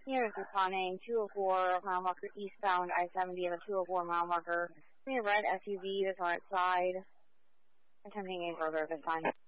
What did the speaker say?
Here is responding 204 mile marker eastbound I-70 of a 204 mile marker. We have red SUV that's on its side. Attempting a further this time.